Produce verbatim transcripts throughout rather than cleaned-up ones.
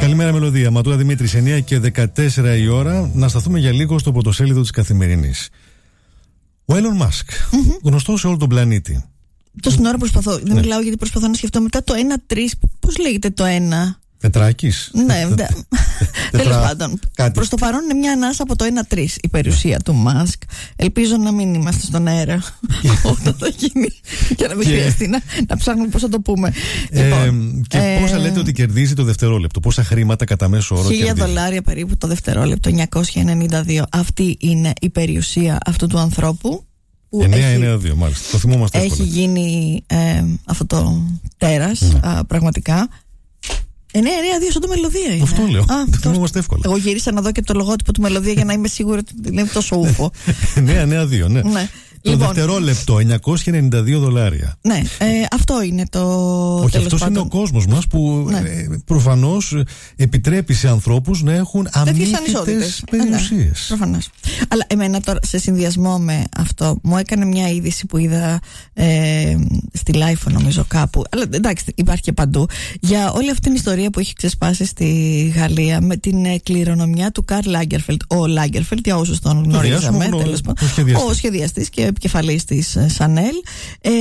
Καλημέρα, Μελωδία. Ματούλα Δημήτρης, εννιά και δεκατέσσερα η ώρα. Να σταθούμε για λίγο στο πρωτοσέλιδο της Καθημερινής. Ο Elon Musk, mm-hmm. γνωστός σε όλο τον πλανήτη. Τόση ώρα προσπαθώ. Δεν ναι. μιλάω γιατί προσπαθώ να σκεφτώ μετά το ένα τρία. Πώς λέγεται το ένα? Τετράκης. Ναι, τέλος πάντων. Προς το παρόν είναι μια ανάσα από το ένα τρία η περιουσία του Μάσκ. Ελπίζω να μην είμαστε στον αέρα όταν θα γίνει και να μην χρειαστεί να, να ψάχνουμε πώς θα το πούμε. Ε, λοιπόν, και ε, πόσα λέτε ότι κερδίζει το δευτερόλεπτο? Πόσα χρήματα κατά μέσο όρο κερδίζει? Χίλια δολάρια περίπου το δευτερόλεπτο, εννιακόσια ενενήντα δύο. Αυτή είναι η περιουσία αυτού του ανθρώπου. εννιακόσια ενενήντα δύο, μάλιστα. Το θυμόμαστε έχει εύκολα. Γίνει ε, αυτό το τέρας, ναι. α, πραγματικά. εννιακόσια ενενήντα δύο σαν το Μελωδία είναι. Αυτό λέω. Το θυμόμαστε εύκολα. Εγώ γύρισα να δω και το λογότυπο του Μελωδία για να είμαι σίγουρη ότι είναι τόσο ούφο. εννιακόσια ενενήντα δύο, ναι. ναι. Το λοιπόν, δευτερόλεπτο, εννιακόσια ενενήντα δύο δολάρια. Ναι, ε, αυτό είναι το. Όχι, αυτός είναι ο κόσμος μας που ναι. ε, προφανώς επιτρέπει σε ανθρώπους να έχουν αμύθιτες περιουσίες. Ναι, προφανώς. Αλλά εμένα τώρα, σε συνδυασμό με αυτό, μου έκανε μια είδηση που είδα ε, στη Λάιφο, νομίζω κάπου. Αλλά εντάξει, υπάρχει και παντού. Για όλη αυτή την ιστορία που έχει ξεσπάσει στη Γαλλία με την ε, κληρονομιά του Καρλ Λάγκερφελτ. Ο Λάγκερφελτ, για όσους τον γνωρίζαμε, ο σχεδιαστής και επικεφαλής της Chanel, ε,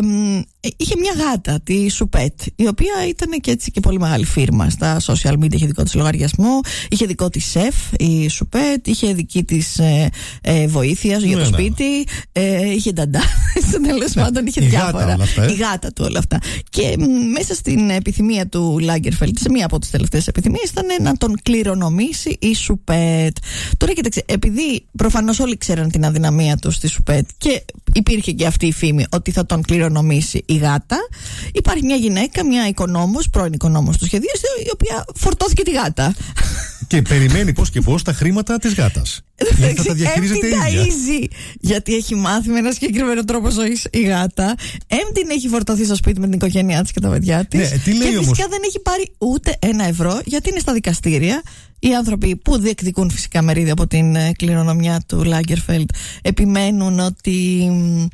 είχε μια γάτα, τη Σουπέτ, η οποία ήταν και έτσι και πολύ μεγάλη φίρμα στα social media, είχε δικό της λογαριασμό, είχε δικό της σεφ η Σουπέτ, είχε δική της ε, ε, βοήθεια για το σπίτι, ε, είχε νταντά, τέλος πάντων είχε διάφορα. Γάτα αυτά, ε? Η γάτα του όλα αυτά. Και μέσα στην επιθυμία του Λάγκερφελτ, σε μία από τις τελευταίες επιθυμίες, ήταν να τον κληρονομήσει η Σουπέτ. Τώρα κοίταξε, επειδή προφανώς όλοι ξέραν την αδυναμία του στη Σουπέτ και υπήρχε και αυτή η φήμη ότι θα τον κληρονομήσει η γάτα, υπάρχει μια γυναίκα, μια οικονόμος, πρώην οικονόμος του σχεδίου, η οποία φορτώθηκε τη γάτα. Και περιμένει πώς και πώς τα χρήματα της γάτας. Γιατί θα τα διαχειρίζεται η ίδια. Ταΐζει, γιατί έχει μάθει με ένα συγκεκριμένο τρόπο ζωής η γάτα. Εμ την έχει φορτωθεί στο σπίτι με την οικογένειά της και τα παιδιά της. Ναι, τι λέει και όμως? φυσικά δεν έχει πάρει ούτε ένα ευρώ, γιατί είναι στα δικαστήρια. Οι άνθρωποι που διεκδικούν φυσικά μερίδιο από την κληρονομιά του Λάγκερφελτ επιμένουν ότι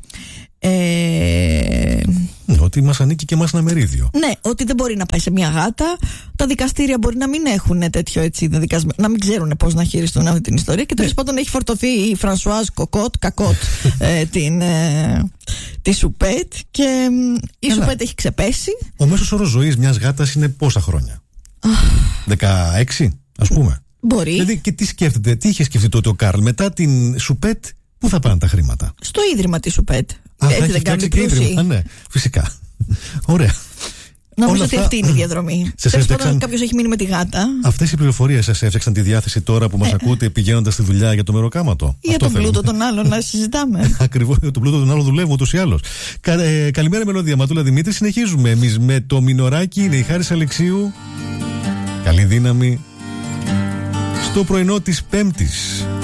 ε... ναι, ότι μας ανήκει και μας ένα μερίδιο. Ναι, ότι δεν μπορεί να πάει σε μια γάτα. Τα δικαστήρια μπορεί να μην έχουν τέτοιο έτσι δεδικασμένο, να μην ξέρουν πώς να χειριστούν αυτή την ιστορία. Και τέλος πάντων έχει φορτωθεί η Φρανσουάζ Κοκότ, Κακότ, ε, την, ε, τη Σουπέτ, και η Έλα. Σουπέτ έχει ξεπέσει. Ο μέσος όρος ζωής μιας γάτας είναι πόσα χρόνια? δεκαέξι, ας πούμε. Μπορεί. Δηλαδή, και τι σκέφτεται, τι είχε σκεφτεί τότε ο Καρλ μετά την Σουπέτ, πού θα πάνε τα χρήματα? Στο ίδρυμα τη Σουπέτ. Α, έτσι δεν κάνει και ίδρυμα. Α, ναι, φυσικά. Ωραία. Νομίζω ότι αυτή είναι η διαδρομή. Τέλος πάντων, κάποιος έχει μείνει με τη γάτα. Αυτές οι πληροφορίες σας έφτιαξαν τη διάθεση τώρα που μας ε, ακούτε πηγαίνοντας στη δουλειά για το μεροκάματο? Ή για τον πλούτο των άλλων να συζητάμε. Ακριβώς, για τον πλούτο των άλλων δουλεύω ούτως ή άλλως. Κα, ε, καλημέρα, Μελωδία. Ματούλα Δημήτρη. Συνεχίζουμε εμείς με το Μινωράκι. Είναι η Χάρης Αλεξίου. Καλή δύναμη στο πρωινό της Πέμπτης.